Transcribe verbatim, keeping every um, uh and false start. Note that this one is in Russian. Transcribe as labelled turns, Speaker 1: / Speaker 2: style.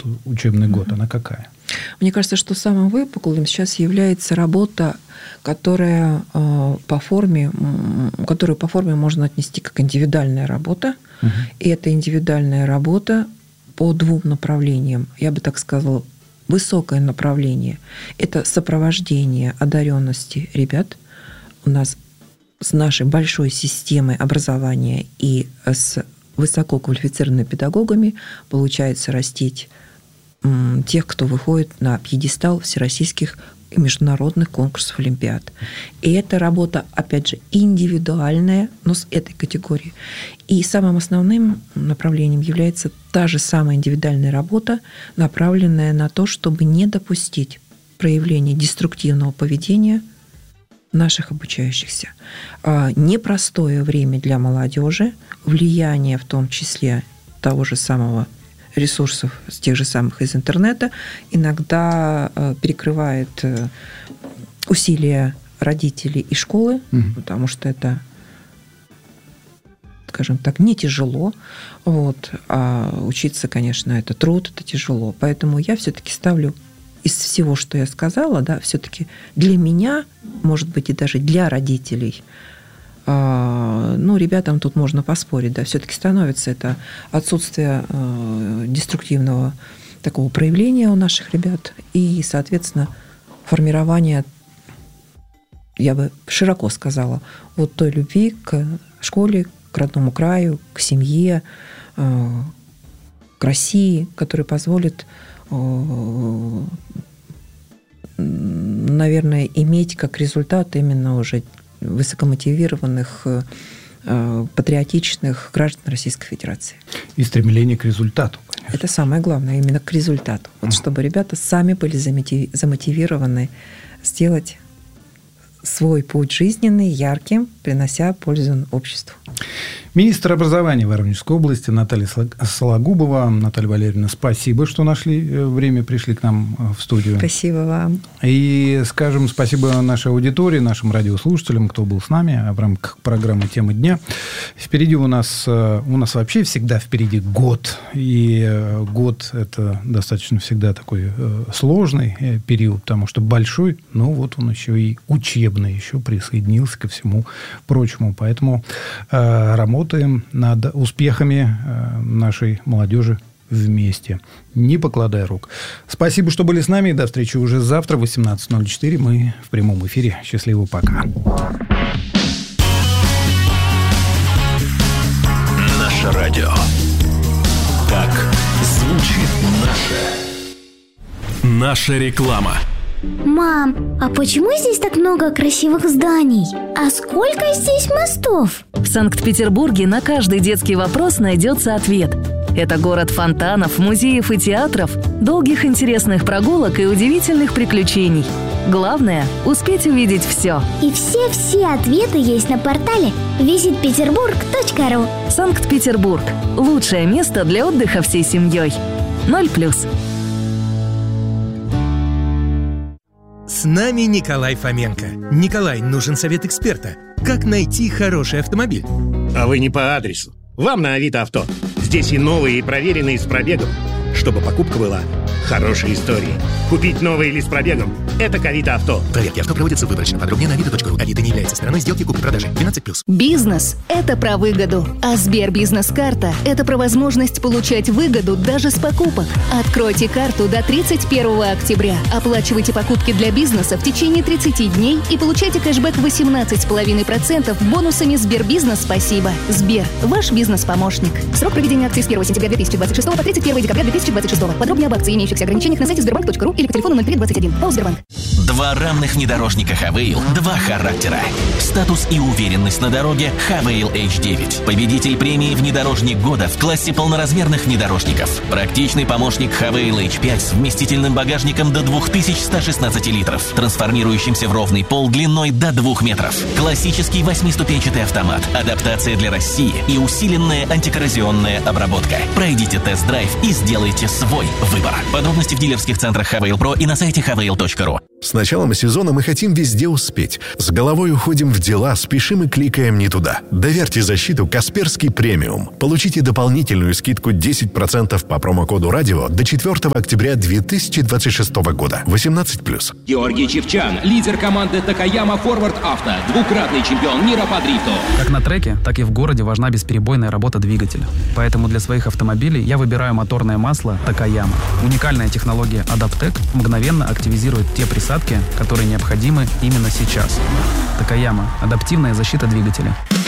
Speaker 1: учебный год, она какая?
Speaker 2: Мне кажется, что самым выпуклым сейчас является работа, которая по форме, которую по форме можно отнести как индивидуальная работа. Угу. И эта индивидуальная работа по двум направлениям. Я бы так сказала, высокое направление – это сопровождение одаренности ребят. У нас с нашей большой системой образования и с высококвалифицированными педагогами получается растить тех, кто выходит на пьедестал всероссийских и международных конкурсов, олимпиад. И эта работа, опять же, индивидуальная, но с этой категории. И самым основным направлением является та же самая индивидуальная работа, направленная на то, чтобы не допустить проявления деструктивного поведения наших обучающихся. Непростое время для молодежи, влияние в том числе того же самого ресурсов, с тех же самых из интернета, иногда перекрывает усилия родителей и школы, mm-hmm. потому что это, скажем так, не тяжело. Вот. А учиться, конечно, это труд, это тяжело. Поэтому я все-таки ставлю из всего, что я сказала, да, все-таки для меня, может быть, и даже для родителей, ну, ребятам тут можно поспорить, да, все-таки становится это отсутствие деструктивного такого проявления у наших ребят и, соответственно, формирование, я бы широко сказала, вот той любви к школе, к родному краю, к семье, к России, которая позволит, наверное, иметь как результат именно уже высокомотивированных, патриотичных граждан Российской Федерации.
Speaker 1: И стремление к результату, конечно.
Speaker 2: Это самое главное, именно к результату. Вот, mm. чтобы ребята сами были замотивированы сделать свой путь жизненный ярким, принося пользу обществу.
Speaker 1: Министр образования Воронежской области Наталья Сологубова. Наталья Валерьевна, спасибо, что нашли время, пришли к нам в студию.
Speaker 2: Спасибо вам.
Speaker 1: И скажем спасибо нашей аудитории, нашим радиослушателям, кто был с нами в рамках программы «Темы дня». Впереди у нас, у нас вообще всегда впереди год. И год – это достаточно всегда такой сложный период, потому что большой, но вот он еще и учебный, еще присоединился ко всему прочему. Поэтому э, работаем над успехами э, нашей молодежи вместе, не покладая рук. Спасибо, что были с нами. До встречи уже завтра в восемнадцать ноль четыре. Мы в прямом эфире. Счастливо, пока.
Speaker 3: Наше радио. Так звучит наше. Наша реклама.
Speaker 4: Мам, а почему здесь так много красивых зданий? А сколько здесь мостов?
Speaker 5: В Санкт-Петербурге на каждый детский вопрос найдется ответ. Это город фонтанов, музеев и театров, долгих интересных прогулок и удивительных приключений. Главное – успеть увидеть все.
Speaker 4: И все-все ответы есть на портале визит петербург точка ру.
Speaker 5: Санкт-Петербург – лучшее место для отдыха всей семьей. Ноль плюс.
Speaker 6: С нами Николай Фоменко. Николай, нужен совет эксперта. Как найти хороший автомобиль?
Speaker 7: А вы не по адресу. Вам на Авито Авто. Здесь и новые, и проверенные с пробегом. Чтобы покупка была хорошей историей. Купить новый или с пробегом – это к Авито Авто.
Speaker 8: Проверки авто проводятся выборочно. Подробнее на авито точка ру. Авито не является стороной сделки купли-продажи. двенадцать плюс.
Speaker 5: Бизнес – это про выгоду. А Сбербизнес-карта – это про возможность получать выгоду даже с покупок. Откройте карту до тридцать первого октября. Оплачивайте покупки для бизнеса в течение тридцати дней и получайте кэшбэк восемнадцать целых пять десятых процента бонусами Сбербизнес «Спасибо». Сбер – ваш бизнес-помощник. Срок проведения акции с первого сентября две тысячи двадцать шестого по тридцать первого декабря две тысячи двадцать шестого. Подробнее об акции и имеющихся ограничениях на сайте сбербанк точка ру или по телефону ноль три двадцать один. ПАО «Сбербанк».
Speaker 3: Два равных внедорожника Хавейл, два характера. Статус и уверенность на дороге Хавейл эйч девять. Победитель премии «Внедорожник года» в классе полноразмерных внедорожников. Практичный помощник Хавейл эйч пять с вместительным багажником до две тысячи сто шестнадцать литров, трансформирующимся в ровный пол длиной до двух метров. Классический восьмиступенчатый автомат, адаптация для России и усиленная антикоррозионная обработка. Пройдите тест-драйв и сделайте свой выбор. Подробности в дилерских центрах Хавейл Про и на сайте хавейл точка ру.
Speaker 9: С началом сезона мы хотим везде успеть. С головой уходим в дела, спешим и кликаем не туда. Доверьте защиту Касперский премиум. Получите дополнительную скидку десять процентов по промокоду радио до четвёртого октября две тысячи двадцать шестого года. восемнадцать плюс.
Speaker 10: Георгий Чевчан, лидер команды Такаяма Форвард Авто, двукратный чемпион мира по дрифту.
Speaker 11: Как на треке, так и в городе важна бесперебойная работа двигателя. Поэтому для своих автомобилей я выбираю моторное масло Такаяма. Уникальная технология Адаптек мгновенно активизирует те присадки, которые необходимы именно сейчас. Такаяма. Адаптивная защита двигателя.